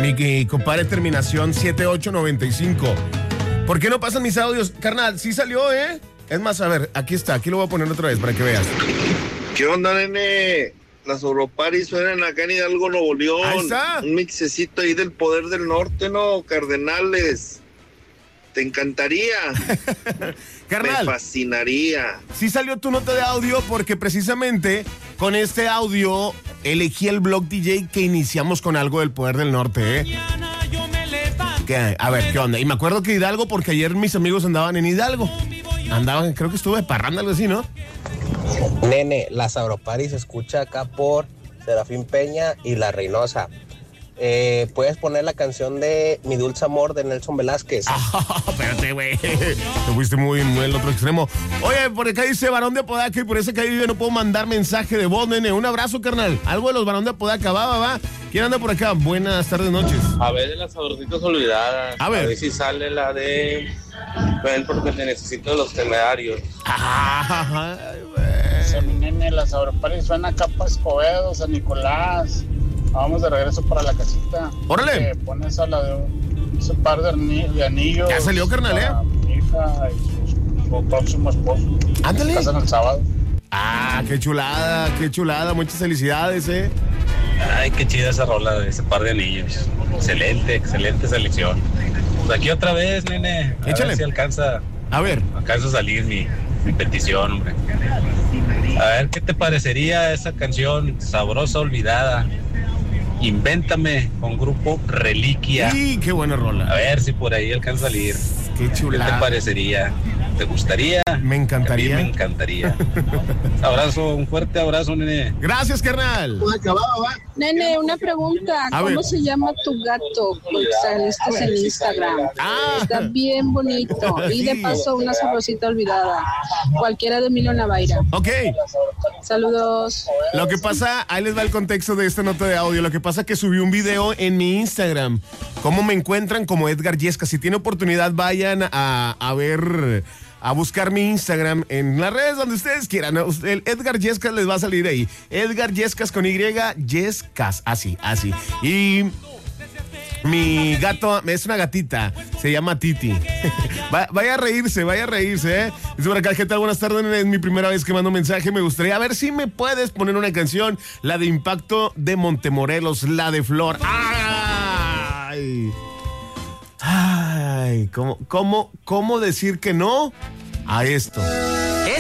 Mi compadre, terminación 7895. ¿Por qué no pasan mis audios? Carnal, sí salió, ¿eh? Es más, a ver, aquí está, aquí lo voy a poner otra vez para que veas. ¿Qué onda, nene? Las Europaris suenan acá en Hidalgo, Nuevo León. Ahí está. Un mixecito ahí del Poder del Norte, ¿no? Cardenales. Te encantaría. Carnal, me fascinaría. sí salió tu nota de audio porque precisamente con este audio elegí el blog DJ que iniciamos con algo del Poder del Norte, ¿eh? A ver, ¿qué onda? Y me acuerdo que Hidalgo, porque ayer mis amigos andaban en Hidalgo. Andaban, creo que estuve de parranda, algo así, ¿no? Nene, la Sauropari se escucha acá por Serafín Peña y La Reynosa. Puedes poner la canción de Mi Dulce Amor de Nelson Velázquez. Espérate, güey. Te fuiste muy al otro extremo. Oye, por acá dice Barón de Apodaca y por ese que vive no puedo mandar mensaje de voz, nene. Un abrazo, carnal. Algo de los Barón de Apodaca, va. ¿Quién anda por acá? Buenas tardes, noches. A ver, de las sabrositas olvidadas. A ver si sale la de Ven porque te necesito de Los Temerarios. Ay, güey. Mi nene, la Sauropari suena acá para Escobedo, San Nicolás. Vamos de regreso para la casita. ¡Órale! Pones a la de un par de anillos. Ya salió, carnal, ¿eh? Mi hija y su próximo esposo. Ándale. Se casan el sábado. Ah, qué chulada. Muchas felicidades, ¿eh? Ay, qué chida esa rola de ese par de anillos. Excelente selección. Pues aquí otra vez, nene. Échale. A ver si alcanza a salir mi petición, hombre. A ver, ¿qué te parecería esa canción sabrosa olvidada? Invéntame con grupo Reliquia. Sí, qué buena rola. A ver si por ahí alcanza a salir. Qué chulada. ¿Qué te parecería? ¿Te gustaría? Me encantaría. A mí me encantaría. Un fuerte abrazo, nene. Gracias, carnal. Nene, una pregunta. ¿Cómo se llama tu gato? Porque saliste en Instagram. Está bien bonito. Y de paso, una sabrosita olvidada. Cualquiera de Emilio Navaira. Ok. Saludos. Lo que pasa, ahí les va el contexto de esta nota de audio. Lo que pasa es que subí un video en mi Instagram. ¿Cómo me encuentran? Como Edgar Yescas. Si tiene oportunidad, vayan a ver, a buscar mi Instagram en las redes donde ustedes quieran. El Edgar Yescas les va a salir ahí. Edgar Yescas con Y, Yescas, así. Y mi gato es una gatita, se llama Titi. Vaya a reírse, ¿eh? Dice por acá, ¿qué tal? Buenas tardes, es mi primera vez que mando un mensaje. Me gustaría ver si me puedes poner una canción, la de Impacto de Montemorelos, la de Flor. Ay, ¿cómo decir que no a esto?